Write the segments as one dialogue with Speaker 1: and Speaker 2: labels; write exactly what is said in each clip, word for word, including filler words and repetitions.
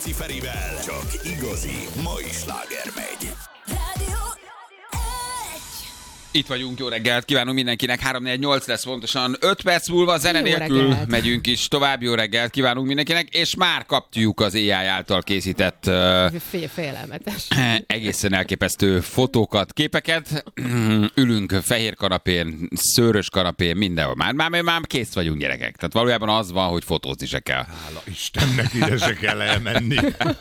Speaker 1: Ciferivel csak igazi mai sláger megy.
Speaker 2: Itt vagyunk, jó reggelt kívánunk mindenkinek, három négy nyolc lesz pontosan, öt perc múlva zene nélkül megyünk is tovább, jó reggelt kívánunk mindenkinek, és már kapjuk az á i által készített uh,
Speaker 3: Fél, félelmetes.
Speaker 2: egészen elképesztő fotókat, képeket, ülünk fehér kanapén, szőrös kanapén, mindenhol, már, már, már kész vagyunk gyerekek, tehát valójában az van, hogy fotózni se kell.
Speaker 4: Hála Istennek, ide se kell elmenni.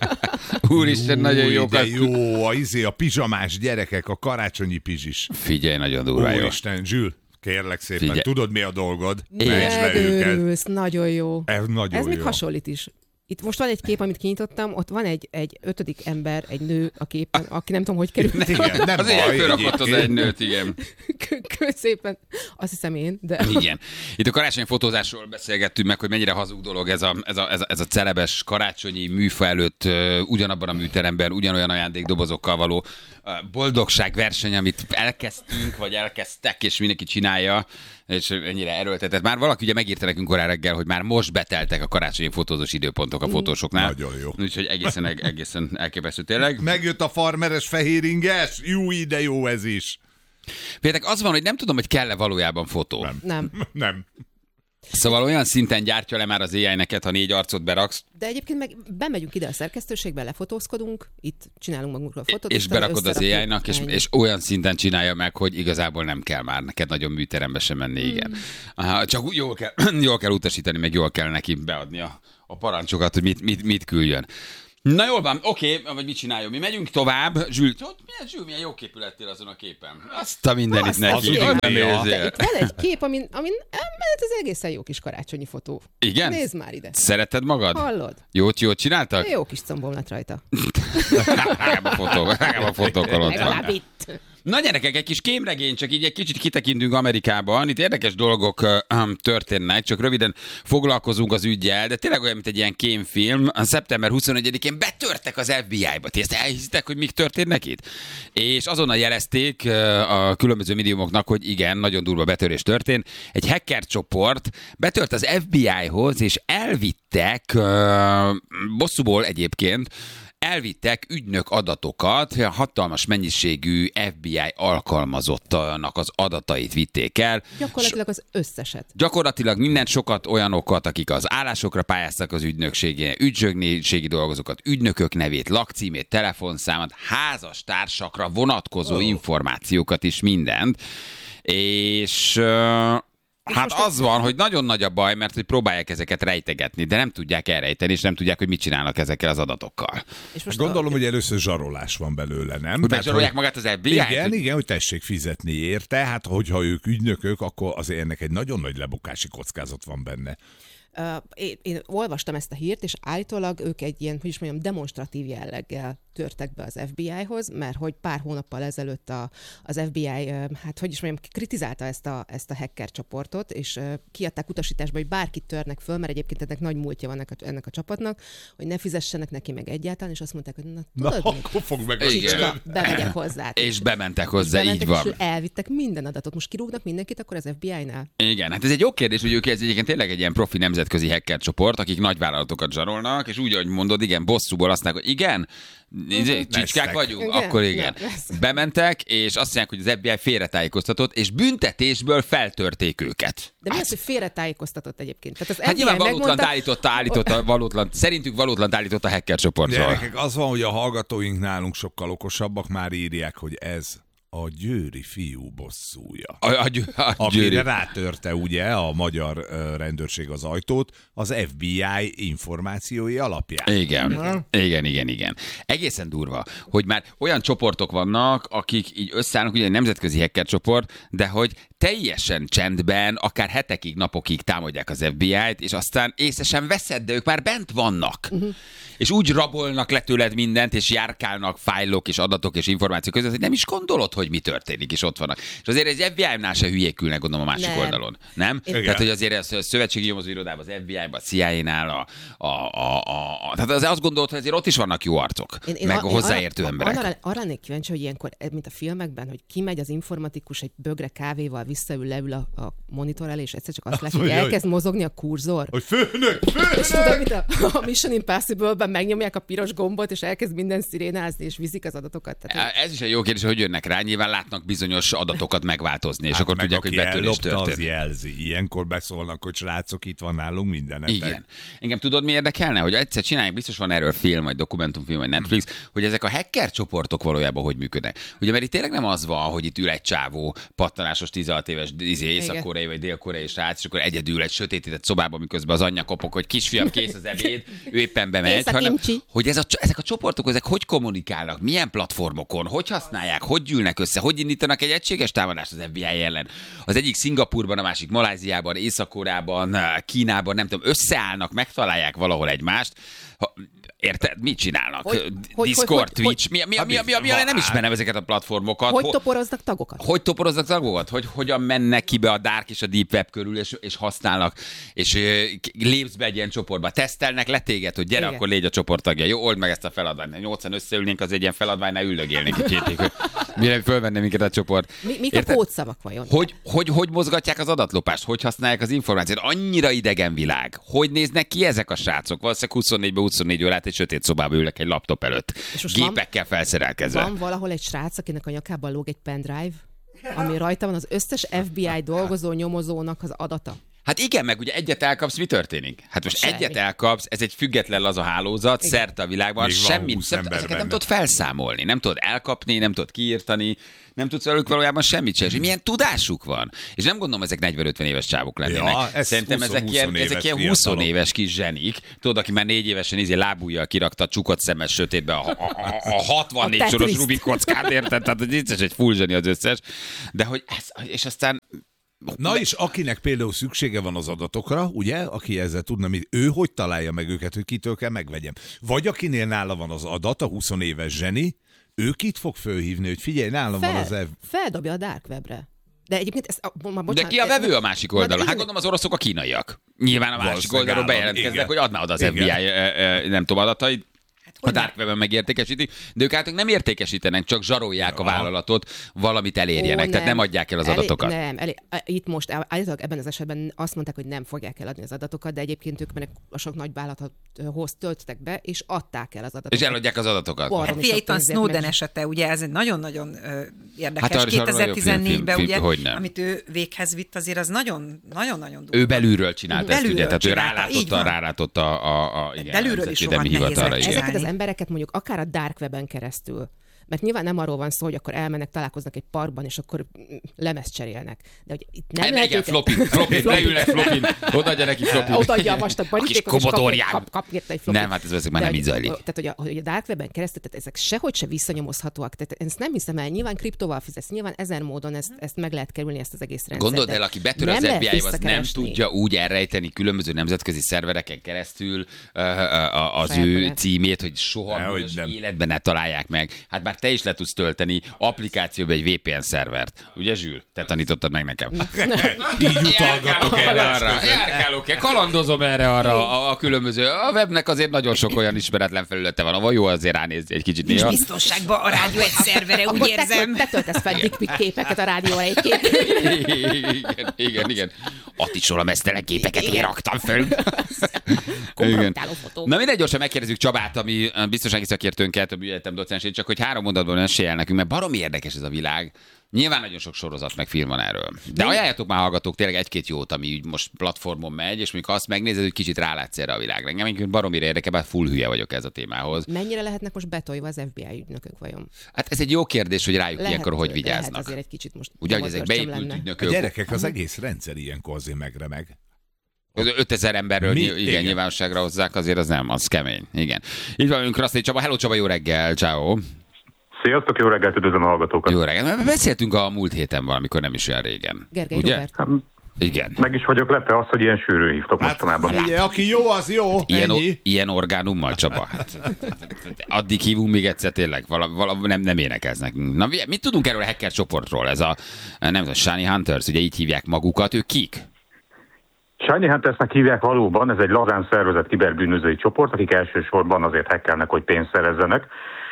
Speaker 2: Úristen,
Speaker 4: jó,
Speaker 2: nagyon jókat.
Speaker 4: Jó, a, izé, a pizsamás gyerekek, a karácsonyi pizsis.
Speaker 2: Figyelj, nagyon durvá jó.
Speaker 4: Úristen, Zsül, kérlek szépen,
Speaker 2: Figyelj.
Speaker 4: Tudod mi a dolgod? Menj le
Speaker 3: Megőrülsz, nagyon jó.
Speaker 4: Ez nagyon
Speaker 3: Ez
Speaker 4: jó.
Speaker 3: még hasonlít is. Itt most van egy kép, amit kinyitottam, ott van egy, egy ötödik ember, egy nő a képen, aki nem tudom, hogy került.
Speaker 4: Igen, nem
Speaker 2: Azért
Speaker 4: baj,
Speaker 2: fölrakott oda
Speaker 4: egyébként.
Speaker 2: egy nőt, igen.
Speaker 3: Szépen, azt hiszem én, de...
Speaker 2: Igen. Itt a karácsonyi fotózásról beszélgettünk meg, hogy mennyire hazug dolog ez a, ez a, ez a, ez a celebes karácsonyi műfa előtt uh, ugyanabban a műteremben, ugyanolyan ajándékdobozokkal való uh, boldogságverseny, amit elkezdtünk, vagy elkezdtek, és mindenki csinálja, és ennyire erőltetett. Már valaki ugye megírta nekünk korán reggel, hogy már most beteltek a karácsonyi fotózós időpontok a fotósoknál.
Speaker 4: Nagyon jó.
Speaker 2: Úgyhogy egészen, egészen elképesztő tényleg.
Speaker 4: Megjött a farmeres fehéringes, jó ide jó ez is.
Speaker 2: Például az van, hogy nem tudom, hogy kell-e valójában fotó.
Speaker 4: Nem.
Speaker 3: Nem.
Speaker 4: Nem.
Speaker 2: Szóval olyan szinten gyártja le már az á i neked, ha négy arcot beraksz,
Speaker 3: De egyébként meg bemegyünk ide a szerkesztőségbe, lefotózkodunk, itt csinálunk magunkról fotót.
Speaker 2: és berakod az á i-nak, és,
Speaker 3: Ennyi.
Speaker 2: és olyan szinten csinálja meg, hogy igazából nem kell már neked nagyon műterembe sem menni, igen. Aha, csak úgy jól kell, jól kell utasítani, meg jól kell neki beadni a, a parancsokat, hogy mit, mit, mit küldjön. Na jól van, oké, okay, vagy mit csináljon? Mi megyünk tovább. Zsül, ott milyen, Zsül, milyen jó képű lettél azon a képen. Azt a mindenit
Speaker 3: Azt
Speaker 2: neki.
Speaker 4: az
Speaker 2: Így
Speaker 4: igen.
Speaker 2: nem
Speaker 4: Ja.
Speaker 2: érzél.
Speaker 3: De itt van egy kép, amin, amin ez az egészen jó kis karácsonyi fotó.
Speaker 2: Igen?
Speaker 3: Nézd már ide.
Speaker 2: Szereted magad?
Speaker 3: Hallod?
Speaker 2: Jót, jót csináltak?
Speaker 3: Jó kis combom lett rajta.
Speaker 2: Hágám a fotók, hágám a fotókkal ott van.
Speaker 3: Legalább itt.
Speaker 2: Na gyerekek, egy kis kémregény, csak így egy kicsit kitekintünk Amerikában. Itt érdekes dolgok uh, történnek, csak röviden foglalkozunk az üggyel, de tényleg olyan, mint egy ilyen kémfilm. A szeptember huszonegyedikén betörtek az ef bé i-ba. Ti ezt elhiszitek, hogy mik történnek itt? És azonnal jelezték uh, a különböző médiumoknak, hogy igen, nagyon durva betörés történt. Egy hacker csoport betört az ef bé i-hoz, és elvittek, uh, bosszúból egyébként, elvittek ügynök adatokat, hatalmas mennyiségű ef bé i alkalmazottának az adatait vitték el.
Speaker 3: Gyakorlatilag az összeset.
Speaker 2: Gyakorlatilag mindent, sokat olyanokat, akik az állásokra pályáztak az ügynökségén, ügynökségi dolgozókat, ügynökök nevét, lakcímét, telefonszámot, házastársakra vonatkozó oh. információkat is, mindent. És... Uh, Hát az van, hogy nagyon nagy a baj, mert hogy próbálják ezeket rejtegetni, de nem tudják elrejteni, és nem tudják, hogy mit csinálnak ezekkel az adatokkal.
Speaker 3: És most
Speaker 4: Gondolom,
Speaker 3: a...
Speaker 4: hogy először zsarolás van belőle, nem?
Speaker 2: Hogy
Speaker 4: Tehát,
Speaker 2: bezsarolják magát az ef bé i-t?
Speaker 4: Igen,
Speaker 2: hogy...
Speaker 4: igen, hogy tessék fizetni érte. Hát, hogyha ők ügynökök, akkor azért ennek egy nagyon nagy lebukási kockázat van benne.
Speaker 3: Uh, én, én olvastam ezt a hírt, és állítólag ők egy ilyen, hogy is mondjam, demonstratív jelleggel törtek be az ef bé i-hoz, mert hogy pár hónappal ezelőtt a, az ef bé i, uh, hát hogy is mondjam, kritizálta ezt a, ezt a hacker csoportot, és uh, kiadták utasításba, hogy bárkit törnek föl, mert egyébként ennek nagy múltja van ennek a, ennek a csapatnak, hogy ne fizessenek neki meg egyáltalán, és azt mondták, hogy na tudod
Speaker 4: Na,
Speaker 3: mi?
Speaker 4: akkor fog meg
Speaker 2: Igen.
Speaker 3: Bemegyek hozzá.
Speaker 2: És bementek hozzá,
Speaker 3: Bementek,
Speaker 2: így van.
Speaker 3: És elvittek minden adatot. Most kirúgnak mindenkit, akkor az ef bé i-nál.
Speaker 2: Igen, hát ez egy jó kérdés, hogy ők ez egyébként tényleg egy ilyen profi nemzetközi hacker csoport, akik nagyvállalatokat zsarolnak, és úgy, ahogy mondod, igen, bosszúból azt mondják, hogy igen, uh-huh. csicskák vagyunk,
Speaker 3: Igen.
Speaker 2: akkor igen.
Speaker 3: Ja,
Speaker 2: bementek, és azt mondják, hogy az ef bé i félretájékoztatott, és büntetésből feltörték őket.
Speaker 3: De mi az, hogy félretájékoztatott egyébként? Tehát az
Speaker 2: Hát nyilván
Speaker 3: ef bé i
Speaker 2: valótlan
Speaker 3: megmondta...
Speaker 2: állította, állította, valótlan, szerintük valótlan állította a hacker csoportról.
Speaker 4: Gyerekek, az van, hogy a hallgatóink nálunk sokkal okosabbak, már írják, hogy ez a győri fiú bosszúja.
Speaker 2: A, a, győ, a
Speaker 4: Amire
Speaker 2: győri.
Speaker 4: rátörte ugye a magyar uh, rendőrség az ajtót az ef bé i információi alapján.
Speaker 2: Igen, igen, igen, igen. Egészen durva, hogy már olyan csoportok vannak, akik így összeállnak, ugye egy nemzetközi hacker csoport, de hogy teljesen csendben, akár hetekig, napokig támadják az ef bé i-t, és aztán észre sem veszed, de ők már bent vannak. Uh-huh. És úgy rabolnak le tőled mindent, és járkálnak fájlok, és adatok, és információk között, hogy nem is gondolod, hogy mi történik, és ott vannak. És azért az ef bé i-nál se hülyék ülnek, gondolom, a másik
Speaker 3: nem.
Speaker 2: oldalon. Nem?
Speaker 4: Igen.
Speaker 2: Tehát, hogy azért a szövetségi nyomozóirodában, az ef bé i-ban, a cé i á-nál, a, a, a, a, a, tehát azért azt gondolod, hogy azért ott is vannak jó arcok, én, én meg a, hozzáértő
Speaker 3: arra,
Speaker 2: emberek.
Speaker 3: Arra, arra lennék kíváncsi, hogy ilyenkor, mint a filmekben, hogy kimegy az informatikus egy bögre kávéval visszaül, leül a, a monitor elé, és egyszer csak azt látja,
Speaker 4: hogy
Speaker 3: hogy elkezd mozogni a kurzor.
Speaker 4: Hogy főnök, főnök!
Speaker 3: És tudod, mint a, a Mission Impossible-ben megnyomják a piros gombot, és elkezd minden szirénázni, és viszik az adatokat. Tehát,
Speaker 2: Ez is egy jó kérdés, hogy jönnek rá, nyilván látnak bizonyos adatokat megváltozni, és
Speaker 4: Hát
Speaker 2: akkor tudják, hogy betörés történt.
Speaker 4: Az jelzi. Ilyenkor beszólnak, hogy srácok, itt van nálunk mindenetek.
Speaker 2: Igen. Engem tudod, mi érdekelne? Hogy egyszer csinálják, biztos van erről film, vagy dokumentumfilm, vagy Netflix, hogy ezek a hacker csoportok valójában hogy működnek. Ugye, mert itt tényleg nem az van, hogy itt ül egy csávó, pattanásos tizenhat éves észak-koreai vagy dél-koreai srác, és akkor egyedül egy sötétített szobában, miközben az anyja kopog, hogy kisfiam, kész az ebéd, ő éppen bemegy, hanem hogy ez a, ezek a csoportok, ezek hogy kommunikálnak, milyen platformokon, hogy használják, hogy gyűlnek össze, hogy indítanak egy egységes támadást az ef bé i ellen. Az egyik Szingapurban, a másik Maláziában, Észak-Koreában, Kínában, nem tudom, összeállnak, megtalálják valahol egymást. Ha, érted? Mit csinálnak?
Speaker 3: Hogy, hogy,
Speaker 2: Discord,
Speaker 3: hogy,
Speaker 2: Twitch, mi, mi, mi, mi, mi, mi, nem ismerem ezeket a platformokat.
Speaker 3: Hogy toporoznak tagokat?
Speaker 2: Hogy toporoznak tagokat? Hogy hogyan mennek ki be a dark és a deep web körül, és, és használnak, és lépsz be egy ilyen csoportba. Tesztelnek le téged, hogy gyere, igen, akkor légy a csoporttagja. Jó, old meg ezt a feladványt. Nyolcan összeülnénk, az egy ilyen feladványnál üldögélnénk egy két év. Mire fölvenne minket a csoport.
Speaker 3: Mi, mik Érted? A kódszavak vajon?
Speaker 2: Hogy, hogy, hogy mozgatják az adatlopást? Hogy használják az információt? Annyira idegen világ. Hogy néznek ki ezek a srácok? Valószínűleg huszonnégyben huszonnégy órát egy sötét szobába ülnek egy laptop előtt. Gépekkel van, felszerelkezve.
Speaker 3: Van valahol egy srác, akinek a nyakában lóg egy pendrive, ami rajta van az összes ef bé i dolgozó nyomozónak az adata.
Speaker 2: Hát igen, meg ugye egyet elkapsz, mi történik? Hát most semmi. Egyet elkapsz, ez egy független laza hálózat, igen, szerte a világban, semmit, ezeket nem tudod felszámolni, nem tudod elkapni, nem tudod kiírtani, nem tudsz velük valójában semmit sem. Milyen tudásuk van? És nem gondolom, ezek negyven-ötven éves csávok lennének. Ja, szerintem húsz, ezek ilyen, ezek ilyen húsz éves kis zsenik. Tudod, aki már négy évesen izé lábujjal kirakta csukott szemes sötétbe a, a, a, a hatvannégy soros Rubik kockát, érted? Tehát hogy nincs egy full zseni az összes. De hogy ez, és aztán
Speaker 4: Na és akinek például szüksége van az adatokra, ugye, aki ezzel tudna, ő hogy találja meg őket, hogy kitől kell megvegyem. Vagy akinél nála van az adat, a húsz éves zseni, ő kit fog fölhívni, hogy figyelj, nálam Fel, van az ev...
Speaker 3: Feldobja a dark webre. De egyébként ez, a, ma, bocsánat,
Speaker 2: de ki a vevő a másik oldalon? Hát gondolom az oroszok a kínaiak. Nyilván a másik oldalon bejelentkeznek, hogy adná oda az igen, ef bé i nem tudom adatait. A dark webben megértékesítik, de ők általában nem értékesítenek, csak zsarolják ja. a vállalatot, valamit elérjenek, Ó, nem. tehát nem adják el az elé, adatokat. Nem, elé, itt most állítólag ebben az esetben azt mondták, hogy nem fogják eladni az adatokat, de egyébként ők mennek a sok nagy vállalathoz töltöttek be, és adták el az adatokat. És eladják az adatokat.
Speaker 5: Hát figyelj, itt a Snowden esete, ugye ez egy nagyon-nagyon uh, érdekes. Hát kétezer-tizennégyben, ugye, amit ő véghez vitt, azért az nagyon-nagyon
Speaker 2: Ő belülről csinálta ezt, ugye, tehát ő rálátott, rálátott a, a, a igen,
Speaker 5: belülről is rohadt nehéz
Speaker 3: embereket mondjuk akár a dark weben keresztül, mert nyilván nem arról van szó, hogy akkor elmennek, találkoznak egy parkban, és akkor lemezt cserélnek. De hogy itt nem hát lehet...
Speaker 2: Igen, flopin, flopin, leülnek flopin, odaadja neki flopin.
Speaker 3: Odaadja a vastag borítékot, és kap, kap, kap érte egy flopin.
Speaker 2: Nem, hát ez ezek már nem így zajlik.
Speaker 3: Tehát, hogy a, hogy a dark weben keresztül, tehát ezek sehogy se visszanyomozhatóak. Tehát ezt nem hiszem el, nyilván kriptóval fizetsz, nyilván ezer módon ezt, ezt meg lehet kerülni, ezt az egész rendszert.
Speaker 2: Gondold el, aki betör az ef bé i-hoz, nem tudja úgy elrejteni különböző nemzetközi szervereken keresztül az ő címét, hogy soha életben ne találják meg. Hát már te is le tudsz tölteni applikációba egy vé pé en szervert. Ugye, Zsül? Te tanítottad meg nekem.
Speaker 4: Így utalgatok erre arra.
Speaker 2: Járkálok, kalandozom erre arra a, a különböző. A webnek azért nagyon sok olyan ismeretlen felülete van. Ahol jó azért ránézni egy kicsit néha.
Speaker 5: És biztonságban a rádió egy szervere, úgy érzem.
Speaker 3: Te töltesz fel dickpic képeket a rádióra egy-két.
Speaker 2: Igen, igen, igen. Atticsról a mesztelen képeket én raktam föl. Na mindegy, gyorsan megkérdezzük Csabát, ami biztonsági szakértőnket, a műegyetem docensét, csak hogy három mondatban mesélj el nekünk, mert baromi érdekes ez a világ. Nyilván nagyon sok sorozat meg film van erről. De ajánljatok már, hallgatók, tényleg egy-két jót, ami most platformon megy, és mondjuk azt megnézed, hogy kicsit rálátsz erre a világra. Engem baromira érdekel, bár full hülye vagyok ez a témához.
Speaker 3: Mennyire lehetnek most betolva az ef bé i ügynökök vajon?
Speaker 2: Hát ez egy jó kérdés, hogy rájuk lehet, ilyenkor hogy vigyáznak.
Speaker 3: Lehet azért egy kicsit most.
Speaker 2: Ugye, hogy ezek beépült ügynökök.
Speaker 4: A gyerekek, az egész rendszer ilyenkor azért megremeg.
Speaker 2: ötezer emberről Mi? igen, igen, nyilvánosságra hozzák, azért az nem, az kemény. Igen. Így van, velünk Krasztai Csaba. Hello Csaba, jó reggel, ciao.
Speaker 6: Sziasztok, jó reggelt, üdvözlöm a hallgatókat.
Speaker 2: Jó reggelt. Beszéltünk a múlt héten valamikor, nem is olyan régen.
Speaker 3: Gergely ugye?
Speaker 6: Hát,
Speaker 2: igen.
Speaker 6: Meg is vagyok lepve azt, hogy ilyen sűrűn hívtok hát, mostanában.
Speaker 4: Hát, aki jó, az jó.
Speaker 2: Ilyen, o, ilyen orgánummal, Csaba. Hát, addig hívunk még egyszer tényleg, vala, vala, nem, nem énekelsz nekünk. Na, mit tudunk erről a hacker csoportról? Ez a, nem tudom, Shiny Hunters, ugye így hívják magukat, ők kik?
Speaker 6: Shiny Huntersnek hívják valóban, ez egy lazán szervezett kiberbűnözői csoport, akik elsősorban azért hackelnek, hogy pénzt szerezzenek.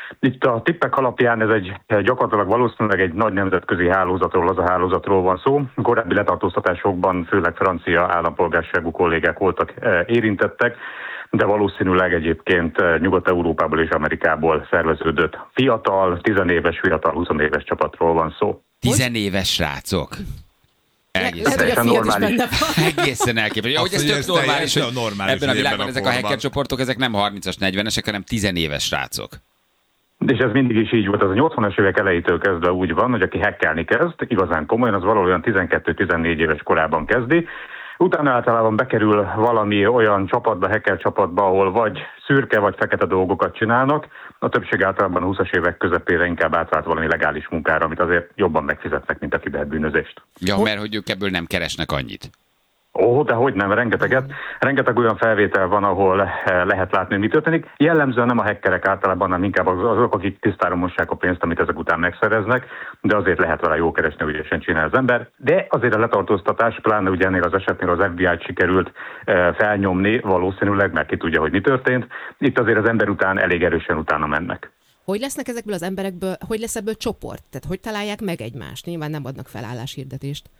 Speaker 6: Itt a tippek alapján ez egy gyakorlatilag valószínűleg egy nagy nemzetközi hálózatról, az a hálózatról van szó. Korábbi letartóztatásokban főleg francia állampolgárságú kollégák voltak érintettek, de valószínűleg egyébként Nyugat-Európából és Amerikából szerveződött fiatal, tizenéves, fiatal, huszonéves csapatról van szó.
Speaker 2: Tizenéves srácok?
Speaker 3: Egészen, lehet, normális.
Speaker 2: Egészen elképesztő. Ja, hogy ez tök normális, hogy
Speaker 4: normális,
Speaker 2: ebben a világban a ezek a hacker csoportok, ezek nem harmincas, negyvenesek, hanem tizenéves srácok.
Speaker 6: És ez mindig is így volt. Az a nyolcvanas évek elejétől kezdve úgy van, hogy aki hackelni kezd, igazán komolyan, az valahol tizenkettő-tizennégy éves korában kezdi. Utána általában bekerül valami olyan csapatba, hacker csapatba, ahol vagy szürke, vagy fekete dolgokat csinálnak. A többség általában a húszas évek közepére inkább átvált valami legális munkára, amit azért jobban megfizetnek, mint a kiberbűnözést.
Speaker 2: Ja, mert hogy ők ebből nem keresnek annyit.
Speaker 6: Ó, de hogy nem, rengeteget. Rengeteg olyan felvétel van, ahol lehet látni, mi történik. Jellemzően nem a hackerek általában, hanem inkább azok, akik tisztára mossák a pénzt, amit ezek után megszereznek, de azért lehet vele jó keresni, hogy ügyesen csinál az ember. De azért a letartóztatás, pláne ugye ennél az esetnél az ef bé í-t sikerült felnyomni valószínűleg, mert ki tudja, hogy mi történt. Itt azért az ember után elég erősen utána mennek.
Speaker 3: Hogy lesznek ezekből az emberekből, hogy lesz ebből csoport? Tehát hogy találják meg egymást? Nyilván nem adnak felálláshirdetést.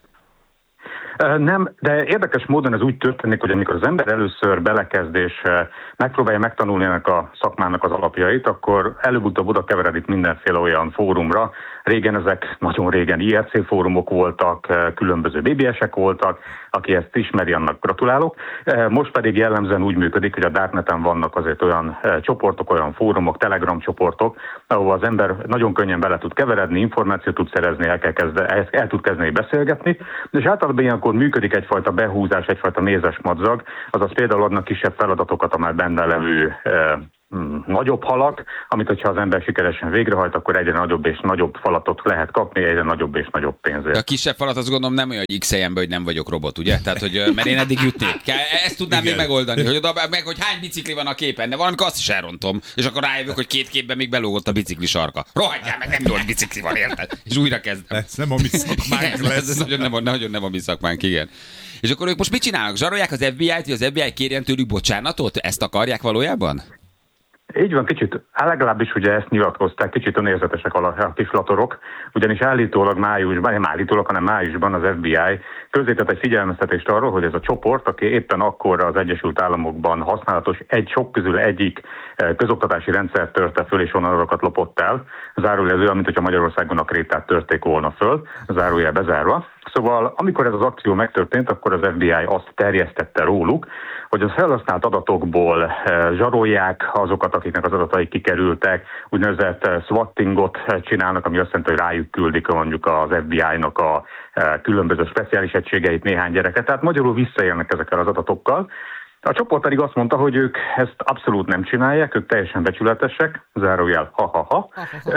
Speaker 6: Nem, de érdekes módon ez úgy történik, hogy amikor az ember először belekezd és megpróbálja megtanulni ennek a szakmának az alapjait, akkor előbb-utóbb oda keveredik mindenféle olyan fórumra. Régen ezek nagyon régen i er cé fórumok voltak, különböző bé bé esek voltak, aki ezt ismeri, annak gratulálok. Most pedig jellemzően úgy működik, hogy a Darkneten vannak azért olyan csoportok, olyan fórumok, Telegram csoportok, ahol az ember nagyon könnyen bele tud keveredni, információt tud szerezni, el, kell kezde, el tud kezdeni beszélgetni, és általában ilyenkor működik egyfajta behúzás, egyfajta mézes madzag, azaz például adnak kisebb feladatokat a már benne levő nagyobb halak, amit hogyha az ember sikeresen végrehajt, akkor egyre nagyobb és nagyobb falatot lehet kapni, egyre nagyobb és nagyobb pénzért.
Speaker 2: A kisebb falat azt gondolom nem olyan, hogy x-eljen be, hogy nem vagyok robot, ugye? Tehát, hogy mert én eddig jutnék. Ezt tudnám igen. még megoldani, hogy oda, meg, hogy hány bicikli van a képen, de valamikor azt is elrontom, és akkor rájövök, hogy két képben még belógott a bicikli sarka. Rohadjál meg, nem nyolc bicikli van, érted? És újra kezdem.
Speaker 4: Ez nem a mi szakmánk lesz.
Speaker 2: Ez nagyon nem, nagyon nem a mi szakmánk, igen. És akkor ők most mit csinálnak? Zsarolják az ef bé í-t, hogy az ef bé í kérjen tőlük bocsánatot? Ezt akarják valójában?
Speaker 6: Így van, kicsit, legalábbis ugye ezt nyilatkozták, kicsit önérzetesek a kislatorok, ugyanis állítólag májusban, nem állítólag, hanem májusban az ef bé í közzétett egy figyelmeztetést arról, hogy ez a csoport, aki éppen akkor az Egyesült Államokban használatos, egy sok közül egyik közoktatási rendszert törte föl, és onnan azokat lopott el. Zárójel olyan, mint hogyha Magyarországon a krétát törték volna föl, zárójel bezárva. Szóval, amikor ez az akció megtörtént, akkor az ef bé í azt terjesztette róluk, hogy az felhasznált adatokból zsarolják azokat, akiknek az adatai kikerültek, úgynevezett swattingot csinálnak, ami azt jelenti, hogy rájuk küldik mondjuk az ef bé í-nak a különböző speciális egységeit, néhány gyereket, tehát magyarul visszaélnek ezekkel az adatokkal. A csoport pedig azt mondta, hogy ők ezt abszolút nem csinálják, ők teljesen becsületesek, zárójel ha-ha-ha,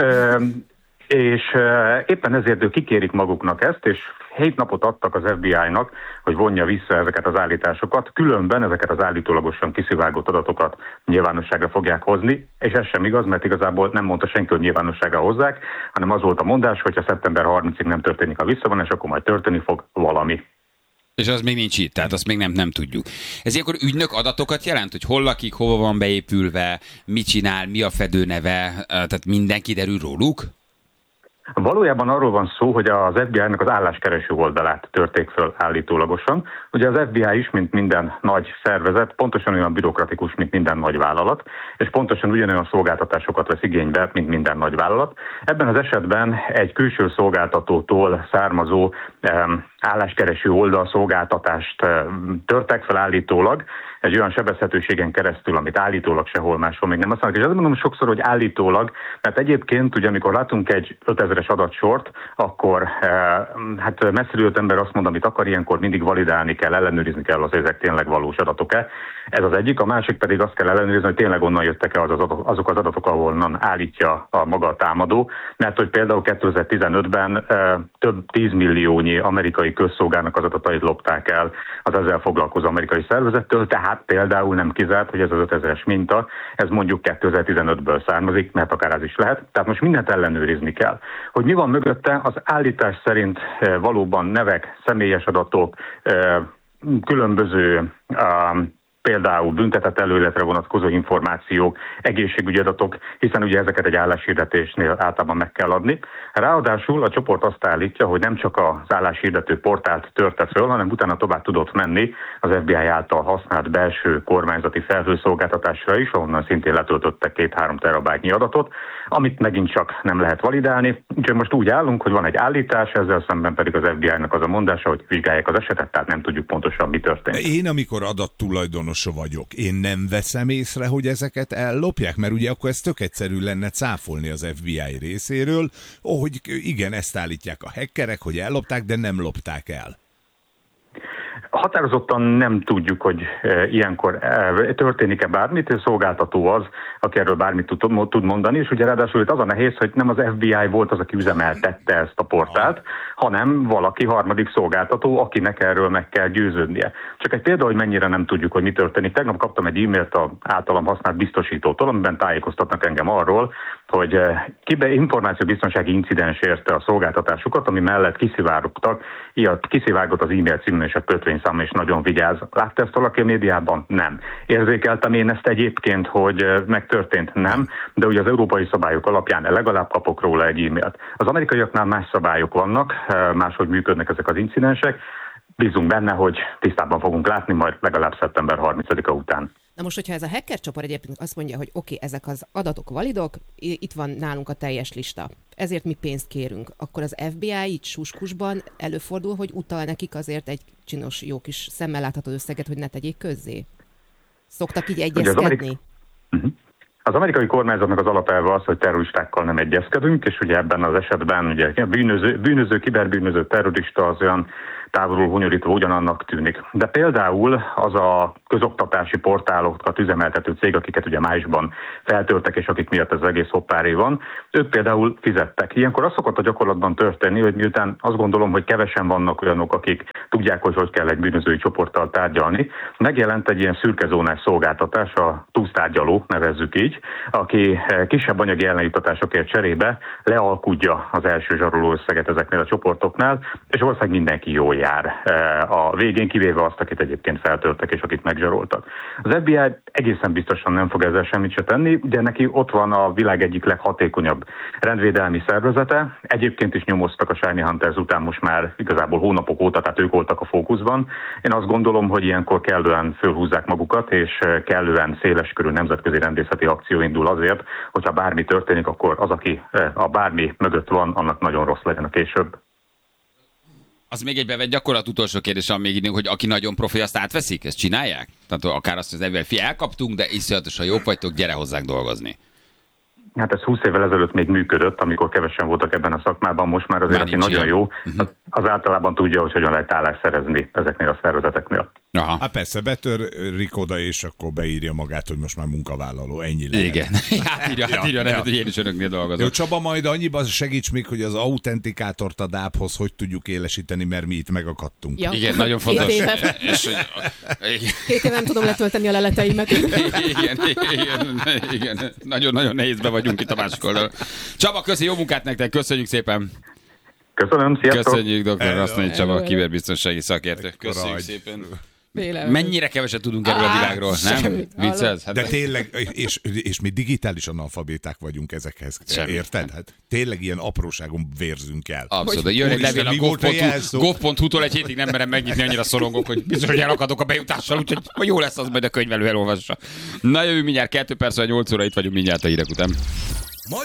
Speaker 6: és éppen ezért ők kikérik maguknak ezt, és hét napot adtak az ef bé í-nak, hogy vonja vissza ezeket az állításokat, különben ezeket az állítólagosan kiszivárgott adatokat nyilvánosságra fogják hozni, és ez sem igaz, mert igazából nem mondta senki, hogy nyilvánosságra hozzák, hanem az volt a mondás, hogy ha szeptember harmincadikáig nem történik a visszavonás, akkor majd történni fog valami.
Speaker 2: És az még nincs itt, tehát azt még nem, nem tudjuk. Ez ilyenkor ügynök adatokat jelent, hogy hol lakik, hova van beépülve, mit csinál, mi a fedőneve, tehát minden kiderül róluk?
Speaker 6: Valójában arról van szó, hogy az ef bé í-nek az álláskereső oldalát törték föl állítólagosan. Ugye az ef bé í is, mint minden nagy szervezet, pontosan olyan bürokratikus, mint minden nagy vállalat, és pontosan ugyanolyan szolgáltatásokat vesz igénybe, mint minden nagy vállalat. Ebben az esetben egy külső szolgáltatótól származó um, álláskereső oldal szolgáltatást um, törtek fel állítólag, egy olyan sebezhetőségen keresztül, amit állítólag sehol máshol még nem használnak. És azt mondom sokszor, hogy állítólag, mert egyébként, ugye amikor látunk egy ötezeres adatsort, akkor hát messziről ember azt mond, amit akar, ilyenkor mindig validálni kell, ellenőrizni kell, az ezek tényleg valós adatok-e. Ez az egyik, a másik pedig azt kell ellenőrizni, hogy tényleg onnan jöttek-e az az adatok, azok az adatok, ahonnan állítja a maga a támadó, mert hogy például kétezer-tizenötben több tízmilliónyi amerikai közszolgálnak az adatait lopták el az ezzel foglalkozó amerikai szervezettől, tehát például nem kizárt, hogy ez az ötezeres minta, ez mondjuk kétezer-tizenötből származik, mert akár az is lehet. Tehát most mindent ellenőrizni kell. Hogy mi van mögötte, az állítás szerint valóban nevek, személyes adatok, különböző például büntetett előéletre vonatkozó információk, egészségügyi adatok, hiszen ugye ezeket egy álláshirdetésnél általában meg kell adni. Ráadásul a csoport azt állítja, hogy nem csak az álláshirdető portált törte föl, hanem utána tovább tudott menni az ef bé i által használt belső kormányzati felhőszolgáltatásra is, ahonnan szintén letöltöttek két-három terabájtnyi adatot, amit megint csak nem lehet validálni. Úgyhogy most úgy állunk, hogy van egy állítás, ezzel szemben pedig az ef bé i-nak az a mondása, hogy vizsgálják az esetet, tehát nem tudjuk pontosan, mi történt.
Speaker 4: Én, amikor adattulajdonosa vagyok, én nem veszem észre, hogy ezeket ellopják, mert ugye akkor ez tök egyszerű lenne cáfolni az ef bé i részéről, hogy igen, ezt állítják a hackerek, hogy ellopták, de nem lopták el.
Speaker 6: Határozottan nem tudjuk, hogy e, ilyenkor e, történik-e bármit, a szolgáltató az, aki erről bármit tud, tud mondani, és ugye ráadásul itt az a nehéz, hogy nem az ef bé i volt az, aki üzemeltette ezt a portált, hanem valaki harmadik szolgáltató, akinek erről meg kell győződnie. Csak egy példa, hogy mennyire nem tudjuk, hogy mi történik. Tegnap kaptam egy e-mailt az általam használt biztosítótól, amiben tájékoztatnak engem arról, hogy kibe információbiztonsági incidens érte a szolgáltatásukat, ami mellett kiszivárogtak, ilyet kiszivárgott az e-mail című és a kötvényszám, és nagyon vigyáz. Látta ezt valaki a médiában? Nem. Érzékeltem én ezt egyébként, hogy megtörtént? Nem, de ugye az európai szabályok alapján legalább kapok róla egy e-mailt. Az amerikaiaknál más szabályok vannak, máshogy működnek ezek az incidensek. Bízunk benne, hogy tisztában fogunk látni majd legalább szeptember harmincadika után.
Speaker 3: Na most, hogyha ez a hacker csoport egyébként azt mondja, hogy oké, okay, ezek az adatok validok, itt van nálunk a teljes lista, ezért mi pénzt kérünk, akkor az ef bé i itt suskusban előfordul, hogy utal nekik azért egy csinos, jó kis szemmel látható összeget, hogy ne tegyék közzé? Szoktak így egyezkedni?
Speaker 6: Az, amerik... uh-huh. az amerikai kormányzatnak az alapelve az, hogy terroristákkal nem egyezkedünk, és ugye ebben az esetben ugye bűnöző, bűnöző kiberbűnöző terrorista az olyan távolról hunyolítva ugyanannak tűnik. De például az a közoktatási portálokat üzemeltető cég, akiket ugye májusban feltörtek, és akik miatt ez egész hoppáré van, ők például fizettek. Ilyenkor az szokott a gyakorlatban történni, hogy miután azt gondolom, hogy kevesen vannak olyanok, akik tudják, hogy hogy kell egy bűnözői csoporttal tárgyalni, megjelent egy ilyen szürkezónás szolgáltatás, a túlsztárgyaló, nevezzük így, aki kisebb anyagi ellenjutatásokért cserébe lealkudja az első zsaroló összeget ezeknél a csoportoknál, és valószínűleg mindenki jól jár a végén, kivéve azt, akit egyébként feltörtek és akit megzsaroltak. Az ef bé i egészen biztosan nem fog ezzel semmit se tenni, de neki ott van a világ egyik leghatékonyabb rendvédelmi szervezete. Egyébként is nyomoztak a Shiny Hunters után most már igazából hónapok óta, tehát ők voltak a fókuszban. Én azt gondolom, hogy ilyenkor kellően fölhúzzák magukat, és kellően széleskörű nemzetközi rendészeti akció indul azért, hogyha bármi történik, akkor az, aki a bármi mögött van, annak nagyon rossz legyen a később.
Speaker 2: Az még egy bevett gyakorlat utolsó kérdésem még időnk, hogy aki nagyon profi, azt átveszik? Ezt csinálják? Tehát akár azt, hogy az ef bé i elkaptunk, de iszonyatosan jók vagytok, gyere hozzánk dolgozni.
Speaker 6: Hát ez húsz évvel ezelőtt még működött, amikor kevesen voltak ebben a szakmában, most már azért, aki nagyon jó, uh-huh. az, az általában tudja, hogy hogyan lehet állást szerezni ezeknél a szervezeteknél.
Speaker 2: Aha.
Speaker 4: Hát persze, betörik oda, és akkor beírja magát, hogy most már munkavállaló, ennyi lehet.
Speaker 2: Igen, hát írja, hát írja, ja, hogy én is önöknél dolgozom.
Speaker 4: Jó, Csaba, majd annyiban segíts még, hogy az autentikátort a dábhoz hogy tudjuk élesíteni, mert mi itt megakadtunk.
Speaker 3: Ja.
Speaker 2: Igen, nagyon fontos.
Speaker 3: Két éve.
Speaker 2: És, hogy,
Speaker 3: Két éve nem tudom letölteni a leleteimet.
Speaker 2: Igen, igen, igen. Nagyon-nagyon nehézbe vagyunk itt a másik oldalon. Csaba, köszi, jó munkát nektek, köszönjük szépen.
Speaker 6: Köszönöm, sziasztok.
Speaker 2: Köszönjük, doktor Rasznai Csaba, kiberbiztonsági szakértő. Köszönjük szépen.
Speaker 3: Vélem.
Speaker 2: Mennyire keveset tudunk erről a világról, nem? Viccelsz? Hát
Speaker 4: de tényleg, és, és mi digitális analfabéták vagyunk ezekhez. Semmi. Érted? Hát tényleg ilyen apróságon vérzünk el.
Speaker 2: Abszolút. Jön egy levél a gov pont hu-tól, egy hétig nem merem megnyitni, annyira szorongok, hogy biztos, hogy elakadok a bejutással, úgyhogy jó lesz az, majd a könyvelő elolvassa. Na jövő mindjárt kettő perc, nyolc óra, itt vagyunk mindjárt a hírek után.